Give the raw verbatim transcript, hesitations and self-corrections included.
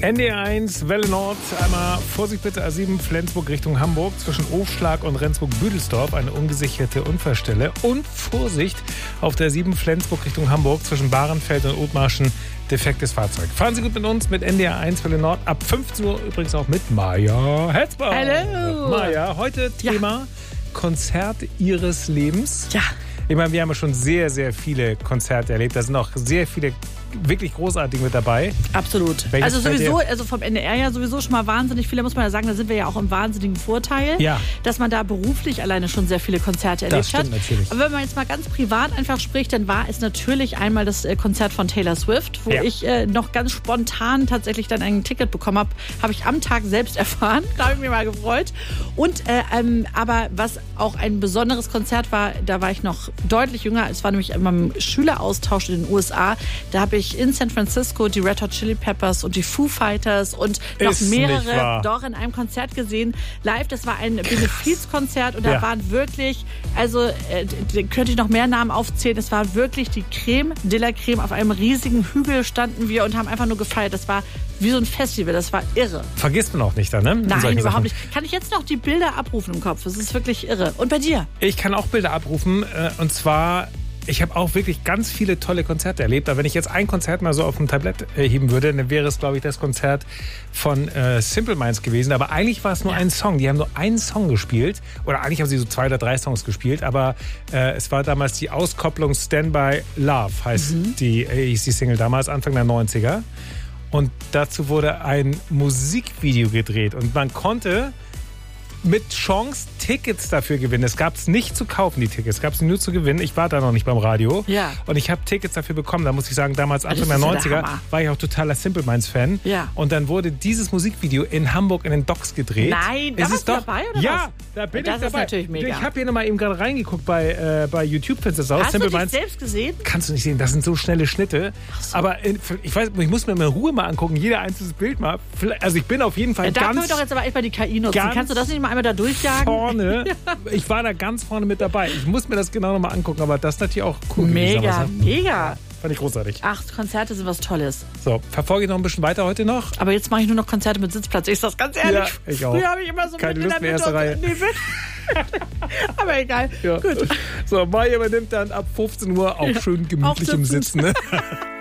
N D R eins, Welle Nord, einmal Vorsicht bitte, A sieben Flensburg Richtung Hamburg, zwischen Ofschlag und Rendsburg-Büdelsdorf, eine ungesicherte Unfallstelle. Und Vorsicht auf der sieben Flensburg Richtung Hamburg, zwischen Bahrenfeld und Othmarschen, defektes Fahrzeug. Fahren Sie gut mit uns, mit N D R eins, Welle Nord, ab fünfzehn Uhr übrigens auch mit Maja Hetzbach. Hallo. Maja, heute Thema Ja. Konzert Ihres Lebens. Ja. Ich meine, wir haben ja schon sehr, sehr viele Konzerte erlebt. Da sind auch sehr viele wirklich großartig mit dabei. Absolut. Welches also fällt sowieso, dir- also vom N D R ja sowieso schon mal wahnsinnig viele, muss man ja sagen, da sind wir ja auch im wahnsinnigen Vorteil, Ja. dass man da beruflich alleine schon sehr viele Konzerte erlebt Das stimmt hat. natürlich. Aber wenn man jetzt mal ganz privat einfach spricht, dann war es natürlich einmal das äh, Konzert von Taylor Swift, wo Ja. ich äh, noch ganz spontan tatsächlich dann ein Ticket bekommen habe, habe ich am Tag selbst erfahren. Da habe ich mich mal gefreut. Und äh, ähm, aber was auch ein besonderes Konzert war, da war ich noch deutlich jünger. Es war nämlich in meinem Schüleraustausch in den U S A. Da habe ich in San Francisco die Red Hot Chili Peppers und die Foo Fighters und noch Ist nicht mehrere wahr. doch in einem Konzert gesehen. Live, das war ein Benefizkonzert und da Ja. waren wirklich, also äh, d- könnte ich noch mehr Namen aufzählen. Es war wirklich die Creme de la Creme. Auf einem riesigen Hügel standen wir und haben einfach nur gefeiert. Das war wie so ein Festival. Das war irre. Vergisst man auch nicht dann, ne? In Nein, solchen überhaupt Sachen. nicht. Kann ich jetzt noch die Bilder abrufen im Kopf? Das ist wirklich irre. Und bei dir? Ich kann auch Bilder abrufen. äh, Und zwar, ich habe auch wirklich ganz viele tolle Konzerte erlebt. Aber wenn ich jetzt ein Konzert mal so auf dem Tablett äh, heben würde, dann wäre es, glaube ich, das Konzert von äh, Simple Minds gewesen. Aber eigentlich war es nur ein Song. Die haben nur einen Song gespielt. Oder eigentlich haben sie so zwei oder drei Songs gespielt. Aber äh, es war damals die Auskopplung Stand By Love, heißt die, äh, hieß die Single damals, Anfang der neunziger. Und dazu wurde ein Musikvideo gedreht. Und man konnte mit Chance Tickets dafür gewinnen. Es gab es nicht zu kaufen, die Tickets. Es gab sie nur zu gewinnen. Ich war da noch nicht beim Radio. Ja. Und ich habe Tickets dafür bekommen. Da muss ich sagen, damals Anfang das der ist ja der neunziger Hammer. war ich auch totaler Simple Minds Fan. Ja. Und dann wurde dieses Musikvideo in Hamburg in den Docks gedreht. Nein, da es warst ist du doch, dabei, oder ja, was? da bin Das ich ist dabei. natürlich mega. Ich habe hier nochmal eben gerade reingeguckt bei, äh, bei YouTube, findest du das aus? Hast Simple du dich Minds. selbst gesehen? Kannst du nicht sehen, das sind so schnelle Schnitte. Aber in, ich weiß, ich muss mir mal in Ruhe mal angucken, jeder einzelne Bild mal. Vielleicht- Also ich bin auf jeden Fall Da können wir ganz doch jetzt aber echt mal die K I nutzen. ganz Kannst du das nicht mal einmal da durchjagen? vorne. Ich war da ganz vorne mit dabei. Ich muss mir das genau nochmal angucken, aber das ist natürlich auch cool. gewesen, Mega, aber es mega. Fand ich großartig. Ach, Konzerte sind was Tolles. So, verfolge ich noch ein bisschen weiter heute noch. Aber jetzt mache ich nur noch Konzerte mit Sitzplatz. Ich sag's ganz ehrlich. Ja, ich auch. Früher habe ich immer so Keine mit in Lust der mehr, Mitte. erste Reihe. Nee, mit. Aber egal. Ja. Gut. So, Maya übernimmt dann ab fünfzehn Uhr auch schön gemütlich Auch im sitzen. Sitzen. Ne?